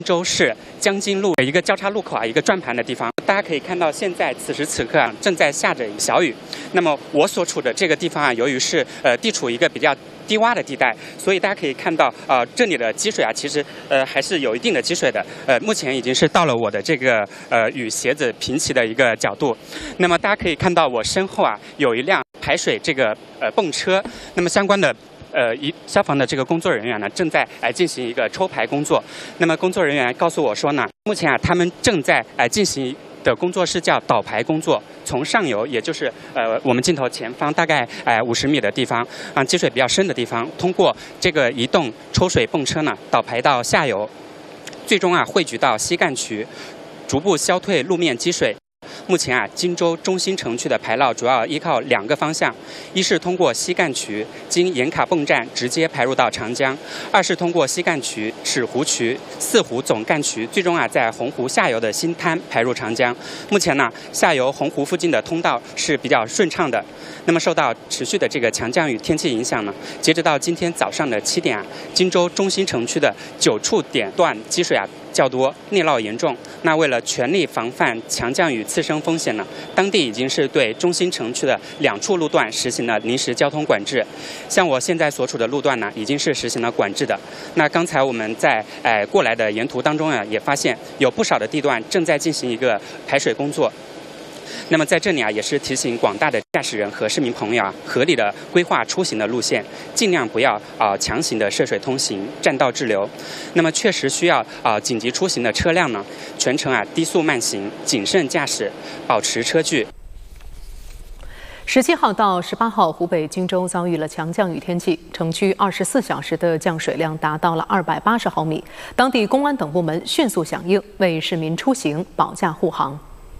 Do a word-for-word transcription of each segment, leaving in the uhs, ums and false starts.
州市江津路的一个交叉路口啊，一个转盘的地方，大家可以看到，现在此时此刻啊，正在下着小雨。那么我所处的这个地方啊，由于是呃地处一个比较低洼的地带，所以大家可以看到啊、呃，这里的积水啊，其实呃还是有一定的积水的。呃，目前已经是到了我的这个呃与鞋子平齐的一个角度。那么大家可以看到我身后啊，有一辆排水这个呃泵车。那么相关的。呃，一消防的这个工作人员呢，正在哎、呃、进行一个抽排工作。那么工作人员告诉我说呢，目前啊，他们正在哎、呃、进行的工作是叫导排工作，从上游，也就是呃我们镜头前方大概哎五十米的地方啊，积水比较深的地方，通过这个移动抽水泵车呢，导排到下游，最终啊汇聚到西干渠，逐步消退路面积水。目前啊，荆州中心城区的排涝主要依靠两个方向，一是通过西干渠经盐卡泵站直接排入到长江，二是通过西干渠、尺湖渠、四湖总干渠，最终啊在洪湖下游的新滩排入长江。目前呢，下游洪湖附近的通道是比较顺畅的。那么受到持续的这个强降雨天气影响呢，截止到今天早上的七点啊，荆州中心城区的九处点段积水啊较多，内涝严重。那为了全力防范强降雨次生风险呢，当地已经是对中心城区的两处路段实行了临时交通管制。像我现在所处的路段呢，已经是实行了管制的。那刚才我们在哎过来的沿途当中啊，也发现有不少的地段正在进行一个排水工作。那么在这里啊，也是提醒广大的驾驶人和市民朋友啊，合理的规划出行的路线，尽量不要啊、呃、强行的涉水通行、占道滞留。那么确实需要啊、呃、紧急出行的车辆呢，全程啊低速慢行，谨慎驾驶，保持车距。 十七号到十八号，湖北荆州遭遇了强降雨天气，城区二十四小时的降水量达到了二百八十毫米。当地公安等部门迅速响应，为市民出行保驾护航。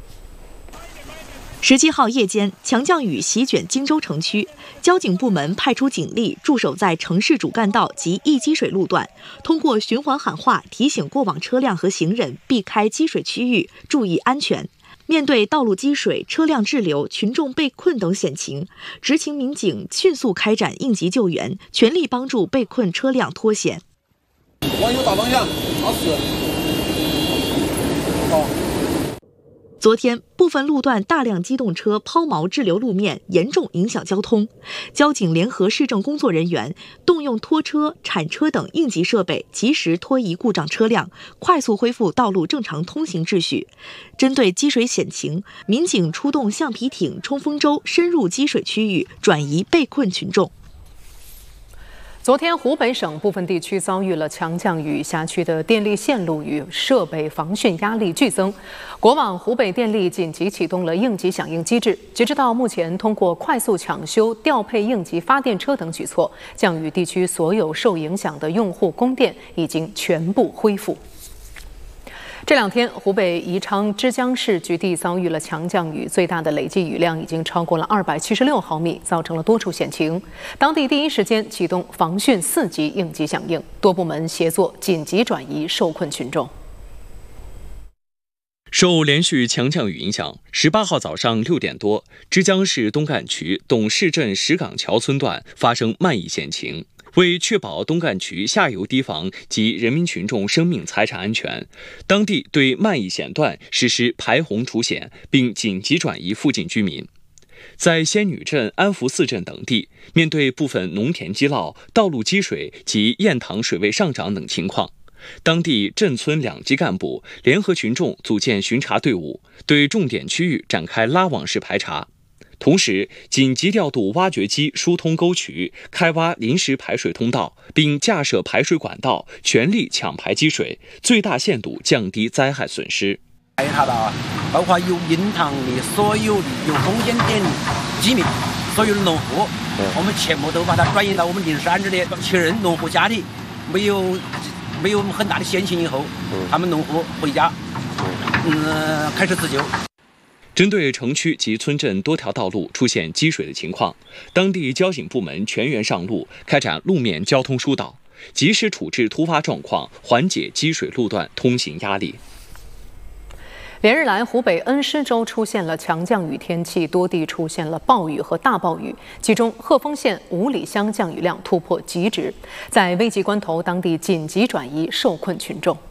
十七号夜间，强降雨席卷荆州城区，交警部门派出警力驻守在城市主干道及易积水路段，通过循环喊话提醒过往车辆和行人避开积水区域，注意安全。面对道路积水、车辆滞留、群众被困等险情，执勤民警迅速开展应急救援，全力帮助被困车辆脱险。 往右大方向，二十。好。 昨天，部分路段大量机动车抛锚滞留路面，严重影响交通。交警联合市政工作人员，动用拖车、铲车等应急设备，及时拖移故障车辆，快速恢复道路正常通行秩序。针对积水险情，民警出动橡皮艇、冲锋舟深入积水区域，转移被困群众。 昨天，湖北省部分地区遭遇了强降雨，辖区的电力线路与设备防汛压力剧增。国网湖北电力紧急启动了应急响应机制，截止到目前，通过快速抢修、调配应急发电车等举措，降雨地区所有受影响的用户供电已经全部恢复。这两天，湖北宜昌之江市局地遭遇了强降雨，最大的累计雨量已经超过了二百七十六毫米，造成了多处险情。当地第一时间启动防汛四级应急响应，多部门协作紧急转移受困群众。 受连续强降雨影响，十八号早上六点多，之江市东干渠董市镇石岗桥村段发生漫溢险情。为确保东干渠下游堤防及人民群众生命财产安全，当地对漫溢险段实施排洪除险，并紧急转移附近居民。在仙女镇、安福寺镇等地，面对部分农田积涝、道路积水及堰塘水位上涨等情况，当地镇村两级干部联合群众组建巡查队伍，对重点区域展开拉网式排查。同时，紧急调度挖掘机疏通沟渠，开挖临时排水通道，并架设排水管道，全力抢排积水，最大限度降低灾害损失。 排查到，包括有银行的所有的有风险点居民，所有的农户，我们全部都把它转移到我们临时安置的确认农户家里没有没有很大的险情以后，他们农户回家，嗯，开始自救。 针对城区及村镇多条道路出现积水的情况，当地交警部门全员上路，开展路面交通疏导，及时处置突发状况，缓解积水路段通行压力。 连日来，湖北恩施州出现了强降雨天气，多地出现了暴雨和大暴雨，其中鹤峰县五里乡降雨量突破极值，在危急关头，当地紧急转移受困群众。